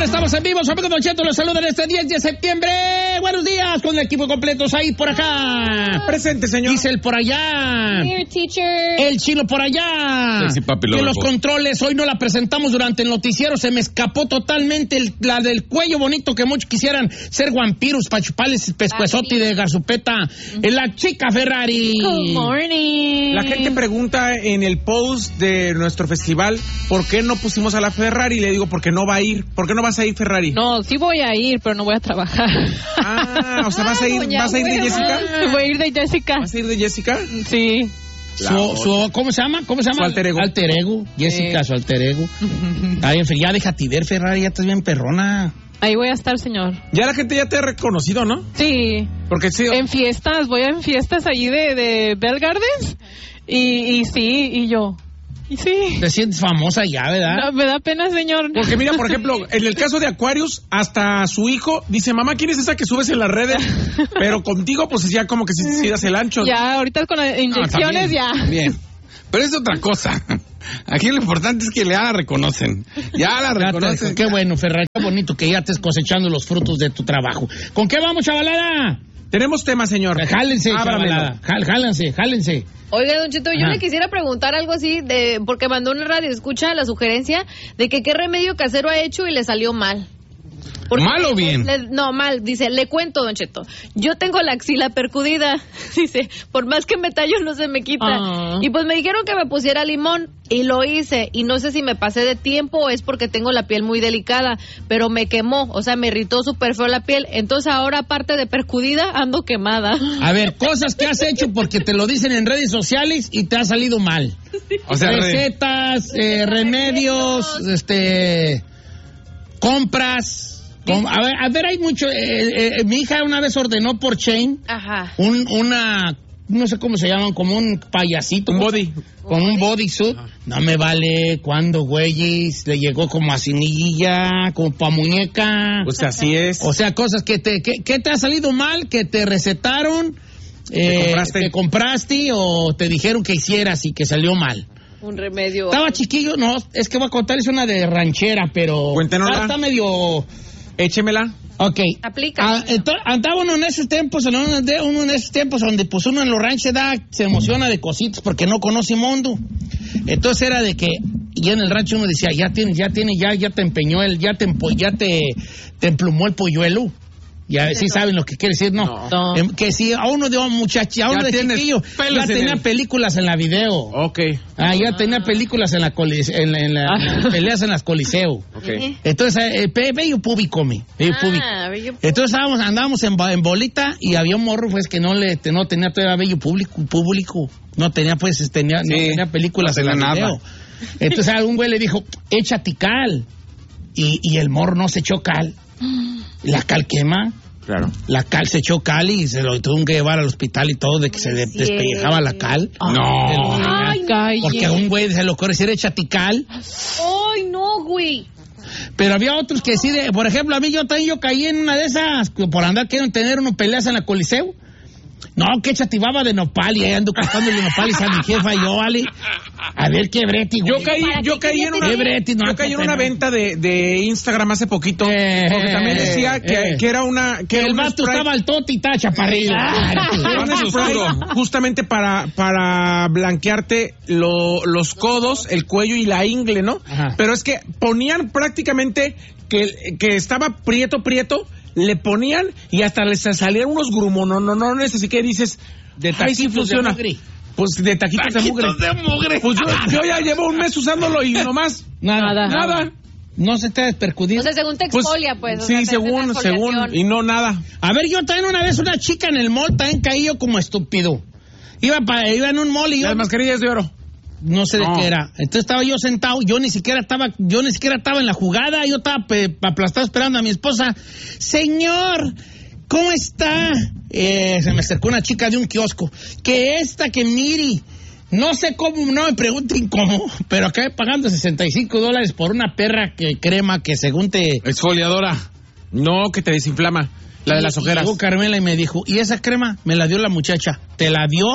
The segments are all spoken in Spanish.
Estamos en vivo, su amigo Don Cheto los saluda en este 10 de septiembre. Buenos días, con el equipo completo. Said por acá. Presente, señor. Giselle por allá. Here, teacher. El Chino por allá. Sí, papi, que los controles, hoy no la presentamos durante el noticiero. Se me escapó totalmente la del cuello bonito que muchos quisieran ser vampiros para chuparles pescuezote de garzupeta. La chica Ferrari. Good morning. La gente pregunta en el post de nuestro festival ¿por qué no pusimos a la Ferrari? Le digo, porque no va a ir. ¿Por qué no vas a ir, Ferrari? No, sí voy a ir, pero no voy a trabajar. Ah, o sea, ¿vas a ir de Jessica? Voy a ir de Jessica. ¿Vas a ir de Jessica? Sí. ¿Cómo se llama? Su alter ego. Alter ego. Jessica, su alter ego. Ya déjate ver, Ferrari, ya estás bien perrona. Ahí voy a estar, señor. Ya la gente ya te ha reconocido, ¿no? Sí. Porque sí. En fiestas, voy en fiestas allí de Bell Gardens. Y sí, y yo. Y sí. Te sientes famosa ya, ¿verdad? No, me da pena, señor. Porque mira, por ejemplo, en el caso de Aquarius, hasta su hijo dice, mamá, ¿quién es esa que subes en las redes? Pero contigo, pues ya como que si das el ancho. Ya, ahorita con las inyecciones, ya. Bien. Pero es otra cosa. Aquí lo importante es que ya la reconocen. Ya la reconocen. Qué bueno, Ferrari, qué bonito que ya estés cosechando los frutos de tu trabajo. ¿Con qué vamos, chavalada? Tenemos tema, señor. Jálense, chavalada. Jálense. Oiga, Don Cheto, yo le quisiera preguntar algo así, porque mandó una radio escucha la sugerencia de que qué remedio casero ha hecho y le salió mal. ¿Mal o bien? No, mal. Dice, le cuento, Don Cheto, yo tengo la axila percudida. Dice, por más que me tallo no se me quita. Y pues me dijeron que me pusiera limón y lo hice. Y no sé si me pasé de tiempo o es porque tengo la piel muy delicada, pero me quemó, o sea, me irritó súper feo la piel. Entonces ahora, aparte de percudida, ando quemada. A ver, cosas que has hecho porque te lo dicen en redes sociales y te ha salido mal. O sea, recetas, remedios, compras. A ver, hay mucho. Mi hija una vez ordenó por Chain una, no sé cómo se llaman, como un payasito. Un body. Con un bodysuit. No me vale. ¿Cuándo, güeyes? Le llegó como a cinilla, como pa' muñeca. Pues así es. O sea, cosas que te ha salido mal, que te recetaron, que compraste o te dijeron que hicieras y que salió mal. Un remedio. Estaba chiquillo, no, es que voy a contarles una de ranchera, pero está medio... Échemela. Ok. Aplica. Andaba uno en esos tiempos, donde pues uno en los ranchos se emociona de cositas porque no conoce mundo. Entonces era de que, y en el rancho uno decía, ya te empeñó ya te emplumó el polluelo. Ya sí saben lo que quiere decir, ¿no? Que si a uno de muchacho, a uno de chiquillo, ya tenía películas en la video. Ok. Ya tenía películas en peleas en las coliseo. Okay. Entonces, bello público, Entonces andábamos en bolita y había un morro, pues, que no tenía todavía bello público. No tenía, pues, no tenía películas en la video. Entonces algún güey le dijo, échate cal. Y el morro no se echó cal. La cal quema. Claro. La cal se echó cal y se lo tuvieron que llevar al hospital y todo de que se despellejaba la cal. No. Ay, porque a un güey se le ocurre decir échate cal. Ay, no, güey. Pero había otros que sí, por ejemplo, a mí yo caí en una de esas por andar queriendo tener unas peleas en la Coliseo. No, que chativaba de nopal y ahí ando costando el nopal y a mi jefa y yo, vale. A ver qué breti, güey. Yo caí en una venta de Instagram hace poquito. Porque también decía que era una... Que el vato estaba al tote y estaba chaparrillo. Era un spray justamente para blanquearte los codos, el cuello y la ingle, ¿no? Ajá. Pero es que ponían prácticamente que estaba prieto, le ponían y hasta les salían unos grumononones, así que dices, de taquitos sí funciona. De mugre. Pues de taquitos de mugre. Pues yo ya llevo un mes usándolo y nomás nada. No se te ha despercudido. O sea, según te exfolia, pues. Sí, según, y no nada. A ver, yo también una vez una chica en el mall también caí yo como estúpido. Iba en un mall y yo... Las mascarillas de oro. No sé de qué era. Entonces estaba yo sentado, yo ni siquiera estaba en la jugada, yo estaba aplastado esperando a mi esposa. Señor, ¿cómo está? Se me acercó una chica de un kiosco. Que mire, no sé cómo, no me pregunten cómo, pero acabé pagando $65 por una perra crema que según te... Exfoliadora. No, que te desinflama. La de las ojeras. Llegó Carmela y me dijo, ¿y esa crema? Me la dio la muchacha. ¿Te la dio?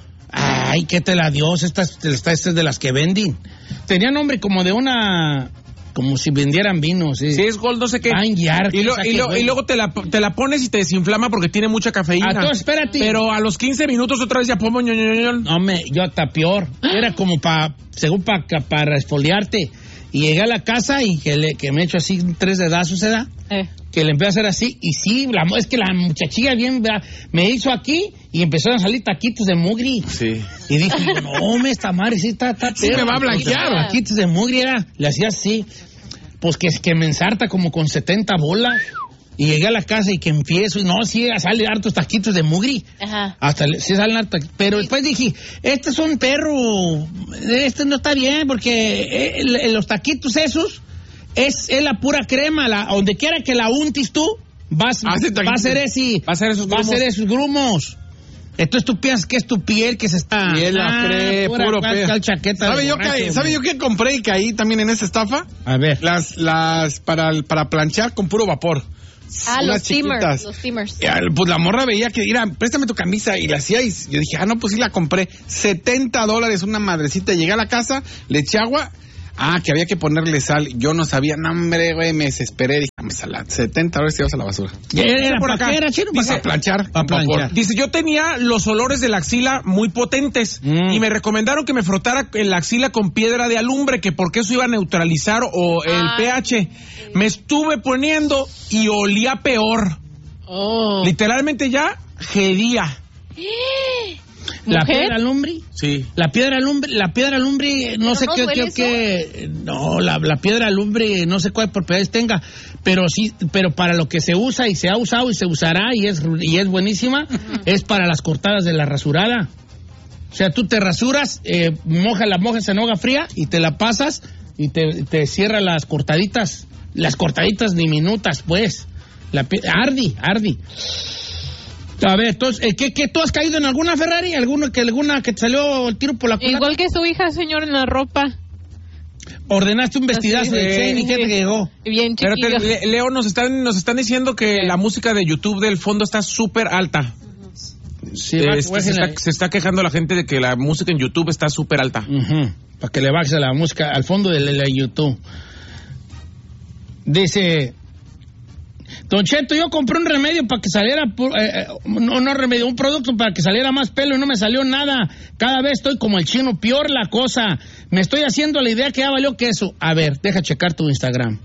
Ay, ¿qué te la dio? Esta es de las que venden. Tenía nombre como de una como si vendieran vino. Sí, es Gold, no sé qué. Y luego te la pones y te desinflama porque tiene mucha cafeína. Entonces, espérate. Pero a los 15 minutos otra vez ya pongo ñoñoñol. No, yo hasta peor. Era como para esfoliarte. Y llegué a la casa y que me echo así 3 dedazos, ¿se da? Que le empecé a hacer así. Y sí, es que la muchachilla bien me hizo aquí y empezaron a salir taquitos de mugri. Sí. Y dije, no, esta madre sí está sí me va a blanquear. Taquitos de mugri le hacía así. Pues que me ensarta como con 70 bolas. Y llegué a la casa y que empiezo, y no, sí, salen hartos taquitos de mugri. Ajá. Sí salen hartos, pero después dije, este es un perro, este no está bien, porque los taquitos esos es la pura crema, donde quiera que la untis tú, va a ser esos grumos. Entonces tú piensas que es tu piel que se está... Y él la cree, puro pelo. ¿Sabe yo qué compré y caí también en esa estafa? A ver. Las para planchar con puro vapor. Los steamers. Pues la morra veía que, mira, préstame tu camisa, y la hacía, y yo dije, no, pues sí la compré. $70, una madrecita. Llegué a la casa, le eché agua. Que había que ponerle sal. Yo no sabía, no, hombre, güey, me desesperé. Dije, $70 te vas a la basura. Era por acá, era chino. Dice, planchar. Dice, yo tenía los olores de la axila muy potentes y me recomendaron que me frotara en la axila con piedra de alumbre, que porque eso iba a neutralizar el pH. Me estuve poniendo y olía peor. Literalmente ya gedía. ¿La piedra alumbre? Sí. La piedra alumbre, no sé qué. No, la piedra alumbre, no sé cuáles propiedades tenga, pero sí, pero para lo que se usa y se ha usado y se usará y es buenísima, es para las cortadas de la rasurada. O sea, tú te rasuras, mojas en agua fría y te la pasas y te cierra las cortaditas diminutas, pues. Ardi. A ver, entonces, ¿qué tú has caído en alguna Ferrari? ¿Alguna que te salió el tiro por la culata? Igual que su hija, señor, en la ropa. Ordenaste un vestidazo de Chain y ¿qué te llegó? Bien chiquillo. Pero Leo, nos están diciendo que la música de YouTube del fondo está súper alta. Sí, se está quejando la gente de que la música en YouTube está súper alta. Para que le bajes a la música al fondo de la YouTube. Dice... Don Cheto, yo compré un remedio para que saliera, un producto para que saliera más pelo y no me salió nada. Cada vez estoy como el chino, peor la cosa. Me estoy haciendo la idea que ya valió queso. A ver, deja checar tu Instagram.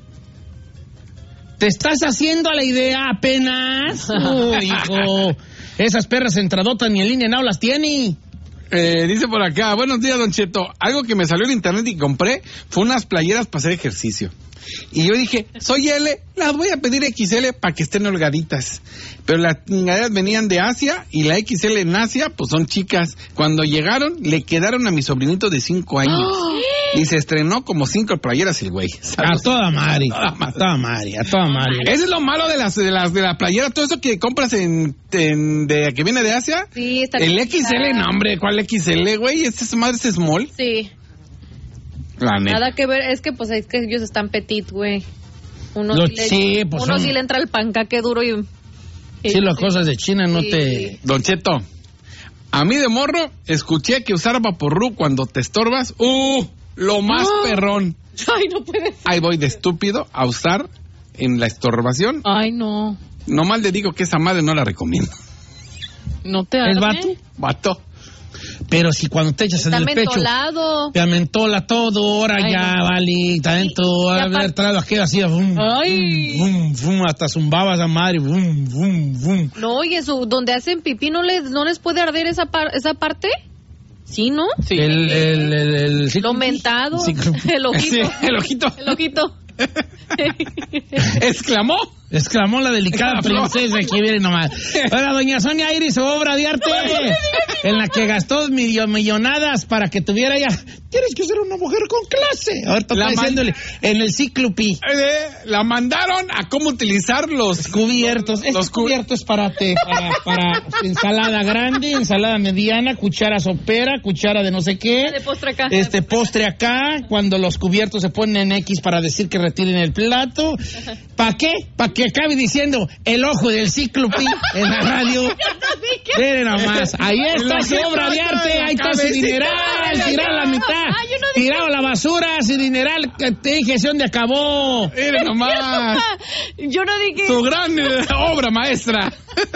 ¿Te estás haciendo a la idea apenas? Hijo. Esas perras entradotas ni en línea no las tiene. Dice por acá, buenos días, Don Cheto. Algo que me salió en internet y compré fue unas playeras para hacer ejercicio. Y yo dije, soy L, las voy a pedir XL para que estén holgaditas. Pero las chingaderas venían de Asia y la XL en Asia, pues son chicas. Cuando llegaron, le quedaron a mi sobrinito de 5 años. Y se estrenó como 5 playeras el güey. A toda madre. Ese es lo malo de la playera. Todo eso que compras que viene de Asia. Sí, está el XL, no, hombre, ¿cuál XL, güey? Esta madre es small. Sí. Nada que ver, es que ellos están petit, güey. Uno sí le entra el pancaque duro y sí, las cosas de China no te... Don Cheto, a mí de morro escuché que usar vaporru cuando te estorbas, lo más perrón. Ay, no puede ser. Ahí voy de estúpido a usar en la estorbación. Ay, no. Nomás le digo que esa madre no la recomiendo. ¿No te ¿Es arde? Vato. Pero si cuando te echas en el pecho te amentola todo, ahora ya vale, talento, haber traído aquello así, hasta zumbabas a madre, No, y eso, donde hacen pipí, ¿no les puede arder esa parte? ¿Sí, no? Sí. Lo mentado, el ojito. Sí, el ojito. Exclamó la delicada princesa que viene nomás. Ahora, doña Sonia Iris, obra de arte en la que gastó millonadas para que tuviera ya. Tienes que ser una mujer con clase. Ahorita está diciéndole en el Ciclopi. La mandaron a cómo utilizar los cubiertos. Los cubiertos para ensalada grande, ensalada mediana, cuchara sopera, cuchara de no sé qué. De postre acá. Postre acá, cuando los cubiertos se ponen en X para decir que retiren el plato. ¿Para qué? Para que acabe diciendo el ojo del Ciclopi en la radio. Miren nomás, ahí está su obra de arte, ahí está su dineral, tirar la mitad. yo no dije... tirado a la basura, sin dineral, que te dije, ¿sí dónde acabó? Mire nomás. Yo no dije... Su gran obra maestra.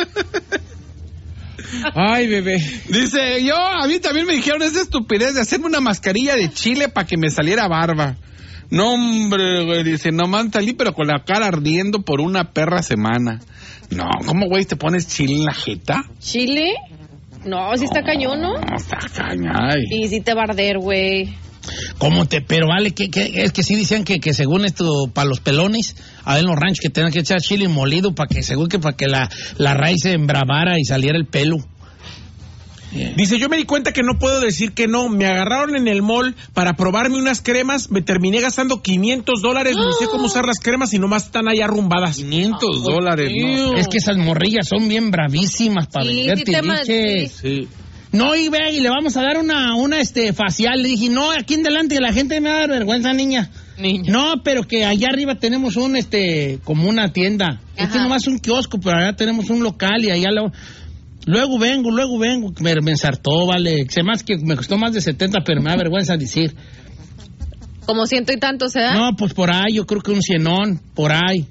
Ay, bebé. Dice, a mí también me dijeron esa estupidez de hacerme una mascarilla de chile para que me saliera barba. No, hombre, güey, dice, nomás salí pero con la cara ardiendo por una perra semana. No, ¿cómo, güey, te pones chile en la jeta? ¿Chile? No, sí está cañón, ¿no? No, está cañón. Y sí te va a arder, güey. Pero vale, es que sí decían que según esto, para los pelones, a ver en los ranchos que tengan que echar chile molido para que la raíz se embravara y saliera el pelo. Yeah. Dice, yo me di cuenta que no puedo decir que no. Me agarraron en el mall para probarme unas cremas. Me terminé gastando $500. Ni sé cómo usar las cremas y nomás están ahí arrumbadas. $500, ¿no? Es que esas morrillas son bien bravísimas para vender tiliches. Sí. No, y vea, y le vamos a dar una facial. Le dije, no, aquí en delante la gente me va a dar vergüenza, niña. No, pero que allá arriba tenemos como una tienda. Este nomás un kiosco, pero allá tenemos un local y allá Luego vengo, me ensartó, vale. Sé más que me costó más de 70, pero me da vergüenza decir. Como 100 y tantos, ¿eh? No, pues por ahí, yo creo que un 100, por ahí.